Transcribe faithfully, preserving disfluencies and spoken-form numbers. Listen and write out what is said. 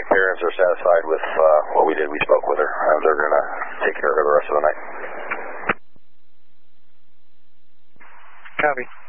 parents are satisfied with uh, what we did. We spoke with her. Uh, they're going to take care of her the rest of the night. Copy.